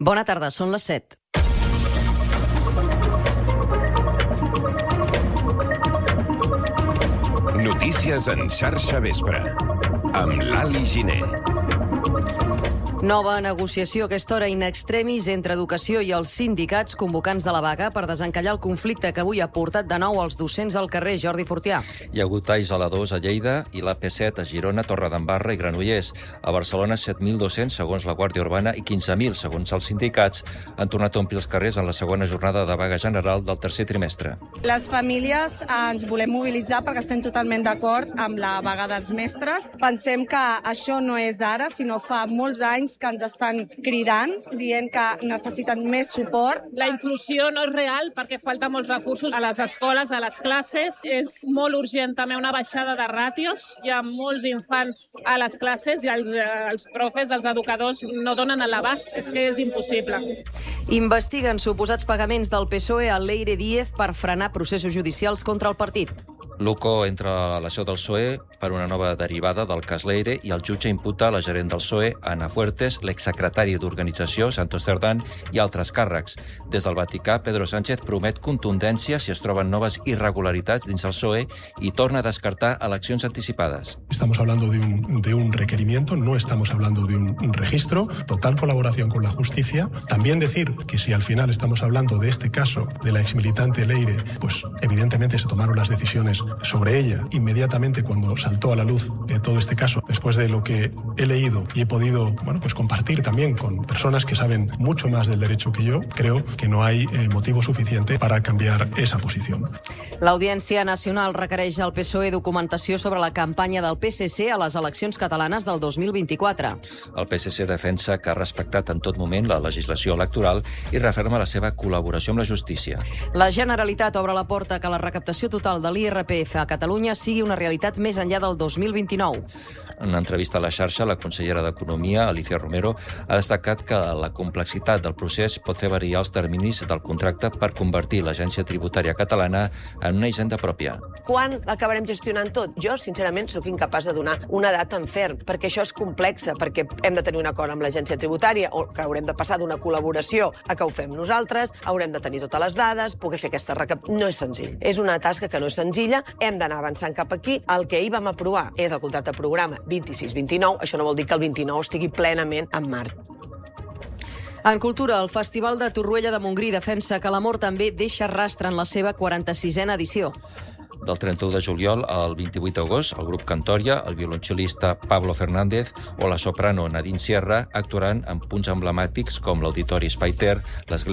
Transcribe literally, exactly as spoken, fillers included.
Bona tarda, són les set. Notícies en xarxa vespre, amb l'Ali Giner. Nova negociació a aquesta hora in extremis entre educació i els sindicats convocants de la vaga per desencallar el conflicte que avui ha portat de nou els docents al carrer. Jordi Fortià. Hi ha hagut talls a l'A dos a Lleida i l'A P set a Girona, Torredembarra i Granollers. A Barcelona, set mil dos-cents, segons la Guàrdia Urbana, i quinze mil, segons els sindicats, han tornat a omplir els carrers en la segona jornada de vaga general del tercer trimestre. Les famílies ens volem mobilitzar perquè estem totalment d'acord amb la vaga dels mestres. Pensem que això no és d'ara, sinó fa molts anys que ens estan cridant, dient que necessiten més suport. La inclusió no és real perquè falta molts recursos a les escoles, a les classes. És molt urgent també una baixada de ràtios. Hi ha molts infants a les classes i els, els profes, els educadors, no donen a l'abast. És que és impossible. Investiguen suposats pagaments del P S O E a Leire Díez per frenar processos judicials contra el partit. L'U C O entra a la seu del P S O E per una nova derivada del cas Leire i el jutge imputa a la gerent del P S O E, Ana Fuertes, l'exsecretari d'organització, Santos Cerdán, i altres càrrecs. Des del Vaticà, Pedro Sánchez promet contundència si es troben noves irregularitats dins el P S O E i torna a descartar eleccions anticipades. Estamos hablando de un, de un requerimiento, no estamos hablando de un, un registro, total colaboración con la justicia. También decir que si al final estamos hablando de este caso de la exmilitante Leire, pues evidentemente se tomaron las decisiones sobre ella inmediatamente cuando saltó a la luz eh, todo este caso, después de lo que he leído y he podido bueno, pues compartir también con personas que saben mucho más del derecho que yo, creo que no hay eh, motivo suficiente para cambiar esa posición. L'Audiència Nacional requereix al P S O E documentació sobre la campanya del P S C a les eleccions catalanes del dos mil vint-i-quatre. El P S C defensa que ha respectat en tot moment la legislació electoral i referma la seva col·laboració amb la justícia. La Generalitat obre la porta que la recaptació total de l'I R P F a Catalunya sigui una realitat més enllà del dos mil vint-i-nou. En una entrevista a la xarxa, la consellera d'Economia, Alicia Romero, ha destacat que la complexitat del procés pot fer variar els terminis del contracte per convertir l'Agència Tributària Catalana en una hisenda pròpia. Quan acabarem gestionant tot? Jo, sincerament, sóc incapaç de donar una data en ferm, perquè això és complexa, perquè hem de tenir un acord amb l'Agència Tributària, o que haurem de passar d'una col·laboració a que ho fem nosaltres, haurem de tenir totes les dades, poder fer aquesta recaptació. No és senzill. És una tasca que no és senzilla, hem d'anar avançant cap aquí. El que ahir vam aprovar és el contracte programa vint-i-sis vint-i-nou, això no vol dir que el vint-i-nou estigui plenament en marxa. En cultura, el Festival de Torroella de Montgrí defensa que l'amor també deixa rastre en la seva quaranta-sisena edició. Del trenta-u de juliol al vint-i-vuit d'agost, el grup Cantoria, el violoncel·lista Pablo Fernández o la soprano Nadine Sierra actuaran en punts emblemàtics com l'Auditori Espai Ter, l'Església